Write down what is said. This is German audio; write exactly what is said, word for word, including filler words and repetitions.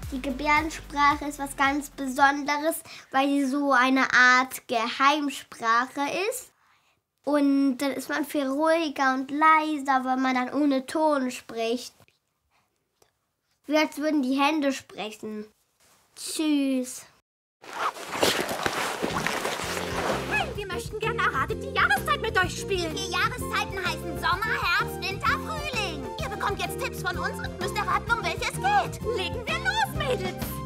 Die Gebärdensprache ist was ganz Besonderes, weil sie so eine Art Geheimsprache ist. Und dann ist man viel ruhiger und leiser, weil man dann ohne Ton spricht. Wie als würden die Hände sprechen. Tschüss. Hey, wir möchten gerne erratet die Jahreszeit mit euch spielen. Die vier Jahreszeiten heißen Sommer, Herbst, Winter, Frühling. Ihr bekommt jetzt Tipps von uns und müsst erraten, um welche es geht. Legen wir los, Mädels.